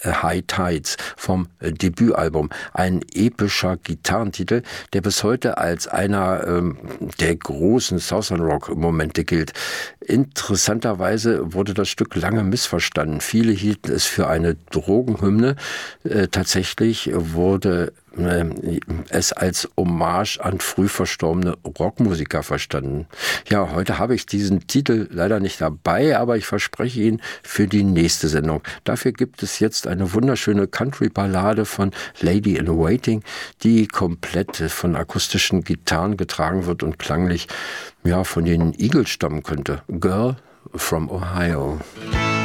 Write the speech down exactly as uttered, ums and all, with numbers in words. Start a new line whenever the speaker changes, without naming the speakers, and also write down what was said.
High Tides vom Debütalbum. Ein epischer Gitarrentitel, der bis heute als einer ähm, der großen Southern Rock Momente gilt. Interessanterweise wurde das Stück lange missverstanden. Viele hielten es für eine Drogenhymne. Äh, tatsächlich wurde äh, es als Hommage an früh verstorbene Rockmusiker verstanden. Ja, heute habe ich diesen Titel leider nicht dabei, aber ich verspreche ihn für die nächste Sendung. Dafür gibt es jetzt eine wunderschöne Country-Ballade von Lady in Waiting, die komplett von akustischen Gitarren getragen wird und klanglich ja von den Eagles stammen könnte. Girl from Ohio.